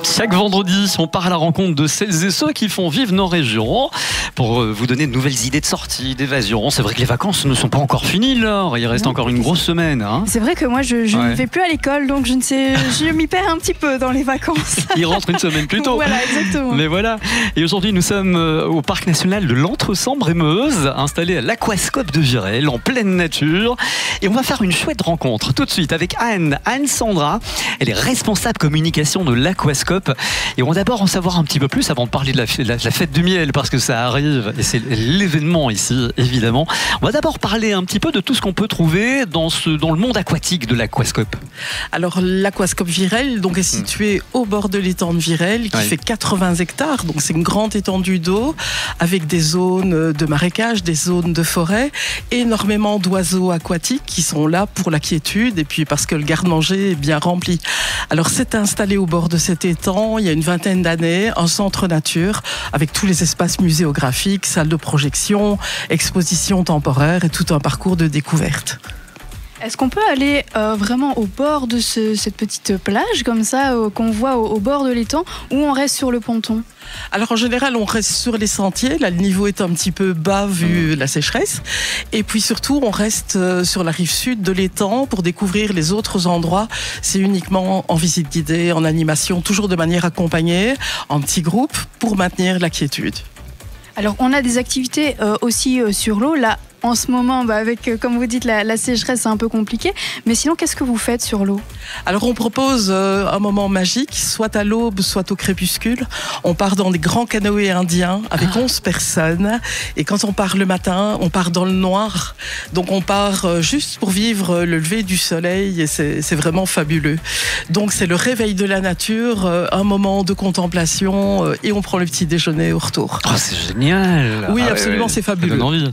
Chaque vendredi, on part à la rencontre de celles et ceux qui font vivre nos régions pour vous donner de nouvelles idées de sortie, d'évasion. C'est vrai que les vacances ne sont pas encore finies, Laure. Il reste encore une grosse semaine. Hein. C'est vrai que moi, je ne vais plus à l'école, donc je m'y perds un petit peu dans les vacances. Il rentre une semaine plus tôt. Voilà, exactement. Mais voilà. Et aujourd'hui, nous sommes au Parc National de l'Entre-Sambre-et-Meuse, installé à l'Aquascope de Virel, en pleine nature. Et on va faire une chouette rencontre tout de suite avec Anne Sandra. Elle est responsable communication de l'Aquascope. Et on va d'abord en savoir un petit peu plus avant de parler de la fête du miel, parce que ça arrive et c'est l'événement ici, évidemment. On va d'abord parler un petit peu de tout ce qu'on peut trouver dans le monde aquatique de l'Aquascope. Alors l'Aquascope Virel est situé au bord de l'étang de Virel qui fait 80 hectares, donc c'est une grande étendue d'eau avec des zones de marécage, des zones de forêt, énormément d'oiseaux aquatiques qui sont là pour la quiétude et puis parce que le garde-manger est bien rempli. Alors c'est installé au bord de cet étang il y a une vingtaine d'années, un centre nature avec tous les espaces muséographiques, salles de projection, expositions temporaires et tout un parcours de découverte. Est-ce qu'on peut aller vraiment au bord de cette petite plage comme ça qu'on voit au bord de l'étang, ou on reste sur le ponton ? Alors en général, on reste sur les sentiers. Là, le niveau est un petit peu bas vu la sécheresse. Et puis surtout, on reste sur la rive sud de l'étang pour découvrir les autres endroits. C'est uniquement en visite guidée, en animation, toujours de manière accompagnée, en petits groupes, pour maintenir la quiétude. Alors on a des activités aussi sur l'eau. Là, en ce moment, avec, comme vous dites, la sécheresse, c'est un peu compliqué. Mais sinon, qu'est-ce que vous faites sur l'eau ? Alors, on propose un moment magique, soit à l'aube, soit au crépuscule. On part dans des grands canoës indiens avec 11 personnes. Et quand on part le matin, on part dans le noir. Donc, on part juste pour vivre le lever du soleil. Et c'est vraiment fabuleux. Donc, c'est le réveil de la nature, un moment de contemplation. Et on prend le petit déjeuner au retour. Oh, c'est génial ! Oui, absolument, c'est fabuleux. Ça donne envie.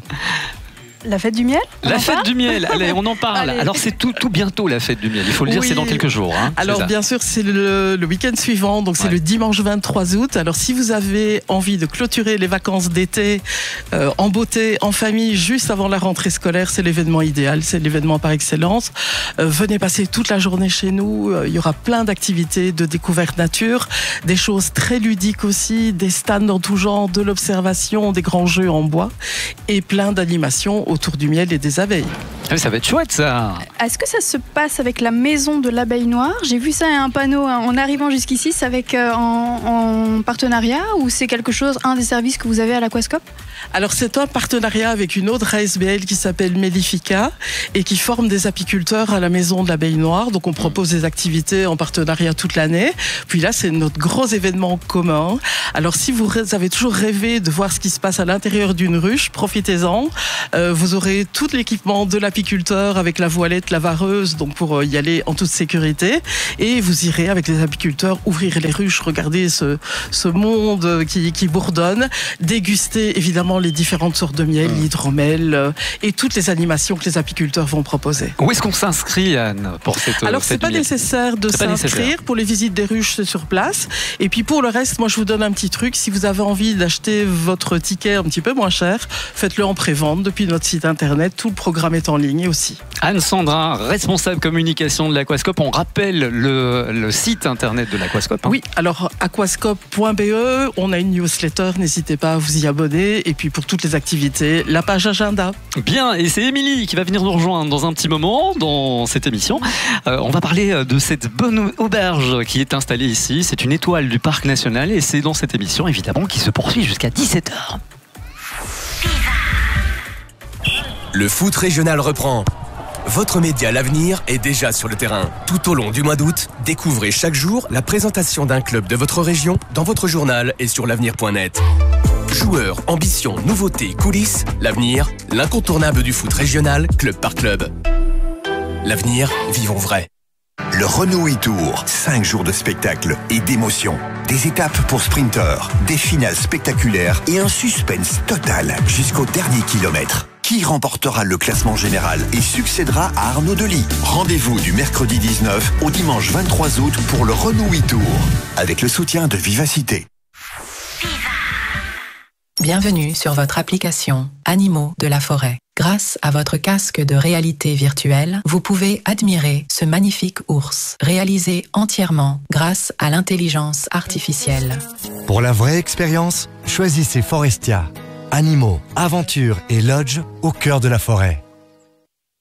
La fête du miel ? La fête du miel, allez, on en parle. Allez. Alors c'est tout bientôt la fête du miel, il faut le dire, c'est dans quelques jours. Hein, alors bien sûr, c'est le week-end suivant, donc c'est le dimanche 23 août. Alors si vous avez envie de clôturer les vacances d'été en beauté, en famille, juste avant la rentrée scolaire, c'est l'événement idéal, c'est l'événement par excellence. Venez passer toute la journée chez nous, il y aura plein d'activités de découverte nature, des choses très ludiques aussi, des stands dans tout genre, de l'observation, des grands jeux en bois et plein d'animations autour du miel et des abeilles. Ah, ça va être chouette ça. Est-ce que ça se passe avec la maison de l'abeille noire ? J'ai vu ça à un panneau en arrivant jusqu'ici, c'est avec en partenariat, ou c'est quelque chose, un des services que vous avez à l'Aquascope ? Alors c'est un partenariat avec une autre ASBL qui s'appelle Mellifica et qui forme des apiculteurs à la maison de l'abeille noire. Donc on propose des activités en partenariat toute l'année. Puis là c'est notre gros événement commun. Alors si vous avez toujours rêvé de voir ce qui se passe à l'intérieur d'une ruche, profitez-en. Vous aurez tout l'équipement de l'apiculteur avec la voilette, la vareuse, donc pour y aller en toute sécurité. Et vous irez avec les apiculteurs ouvrir les ruches, regarder ce monde qui bourdonne, déguster évidemment les différentes sortes de miel, l'hydromel et toutes les animations que les apiculteurs vont proposer. Où est-ce qu'on s'inscrit, Anne, pour cette Alors c'est pas nécessaire de s'inscrire. Pour les visites des ruches, c'est sur place. Et puis pour le reste, moi je vous donne un petit truc. Si vous avez envie d'acheter votre ticket un petit peu moins cher, faites-le en prévente depuis notre site internet. Tout le programme est en ligne aussi. Anne Sandra, responsable communication de l'Aquascope. On rappelle le site internet de l'Aquascope. Oui, alors aquascope.be, on a une newsletter, n'hésitez pas à vous y abonner. Et puis pour toutes les activités, la page agenda. Bien, et c'est Émilie qui va venir nous rejoindre dans un petit moment dans cette émission. On va parler de cette bonne auberge qui est installée ici. C'est une étoile du Parc National et c'est dans cette émission évidemment qui se poursuit jusqu'à 17h. Le foot régional reprend. Votre média L'Avenir est déjà sur le terrain. Tout au long du mois d'août, découvrez chaque jour la présentation d'un club de votre région dans votre journal et sur l'avenir.net. Joueurs, ambitions, nouveautés, coulisses, L'Avenir, l'incontournable du foot régional, club par club. L'Avenir, vivons vrai. Le Renault e-Tour, 5 jours de spectacle et d'émotion. Des étapes pour sprinteurs, des finales spectaculaires et un suspense total jusqu'au dernier kilomètre. Qui remportera le classement général et succédera à Arnaud Delis? Rendez-vous du mercredi 19 au dimanche 23 août pour le Renault e-Tour, avec le soutien de Vivacité. Bienvenue sur votre application Animaux de la forêt. Grâce à votre casque de réalité virtuelle, vous pouvez admirer ce magnifique ours, réalisé entièrement grâce à l'intelligence artificielle. Pour la vraie expérience, choisissez Forestia. Animaux, aventures et lodge au cœur de la forêt.